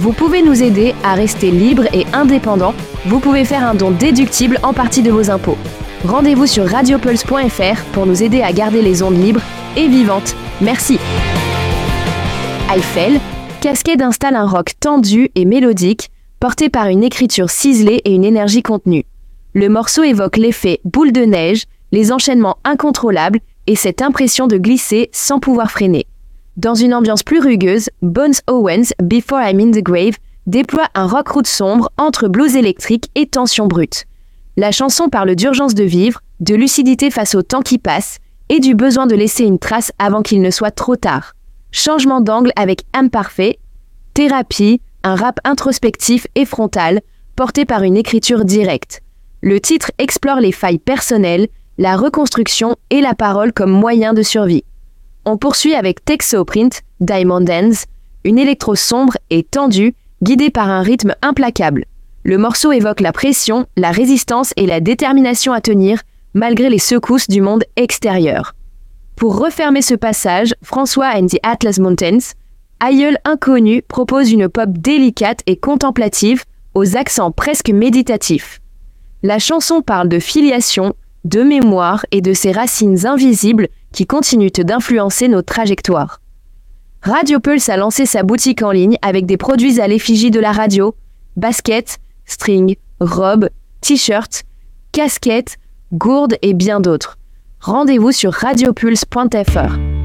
Vous pouvez nous aider à rester libres et indépendants. Vous pouvez faire un don déductible en partie de vos impôts. Rendez-vous sur radiopulse.fr pour nous aider à garder les ondes libres et vivantes. Merci. Eiffel, Cascade installe un rock tendu et mélodique, porté par une écriture ciselée et une énergie contenue. Le morceau évoque l'effet boule de neige, les enchaînements incontrôlables et cette impression de glisser sans pouvoir freiner. Dans une ambiance plus rugueuse, Bones Owens, Before I'm in the Grave, déploie un rock route sombre entre blues électrique et tension brute. La chanson parle d'urgence de vivre, de lucidité face au temps qui passe et du besoin de laisser une trace avant qu'il ne soit trop tard. Changement d'angle avec Imparfait, Thérapie, un rap introspectif et frontal, porté par une écriture directe. Le titre explore les failles personnelles, la reconstruction et la parole comme moyen de survie. On poursuit avec Texoprint, Diamond Hands, une électro sombre et tendue, guidée par un rythme implacable. Le morceau évoque la pression, la résistance et la détermination à tenir, malgré les secousses du monde extérieur. Pour refermer ce passage, François and the Atlas Mountains, Aïeul Inconnu propose une pop délicate et contemplative, aux accents presque méditatifs. La chanson parle de filiation, de mémoire et de ces racines invisibles qui continuent d'influencer nos trajectoires. Radio Pulse a lancé sa boutique en ligne avec des produits à l'effigie de la radio, baskets, strings, robes, t-shirts, casquettes, gourdes et bien d'autres. Rendez-vous sur radiopulse.fr.